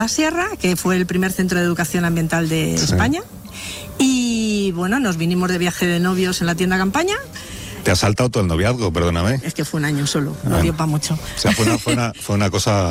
la Sierra, que fue el primer centro de educación ambiental de España. Y bueno, nos vinimos de viaje de novios en la tienda campaña. Te has saltado todo el noviazgo, perdóname. Es que fue un año solo, no dio para mucho. O sea, fue una cosa